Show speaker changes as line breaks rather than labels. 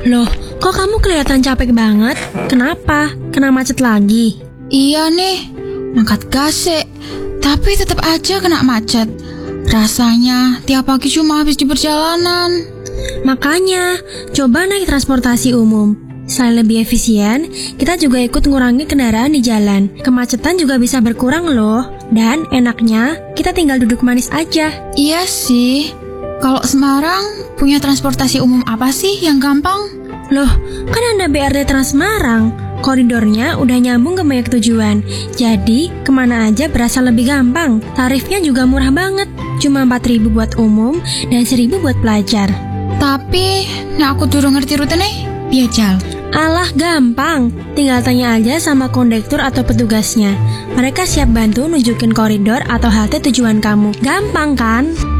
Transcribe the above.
Loh, kok kamu kelihatan capek banget? Kenapa? Kena macet lagi?
Iya nih, angkat gas sih, tapi tetap aja kena macet. Rasanya tiap pagi cuma habis di perjalanan.
Makanya, coba naik transportasi umum. Selain lebih efisien, kita juga ikut ngurangi kendaraan di jalan. Kemacetan juga bisa berkurang loh. Dan enaknya, kita tinggal duduk manis aja.
Iya sih. Kalau Semarang punya transportasi umum apa sih yang gampang?
Loh, kan ada BRT Trans Semarang. Koridornya udah nyambung ke banyak tujuan. Jadi, kemana aja berasa lebih gampang. Tarifnya juga murah banget. Cuma 4.000 buat umum dan 1.000 buat pelajar.
Tapi, aku durung ngerti rute nih. Piye, Jal?
Alah, gampang. Tinggal tanya aja sama kondektur atau petugasnya. Mereka siap bantu nunjukin koridor atau halte tujuan kamu. Gampang kan?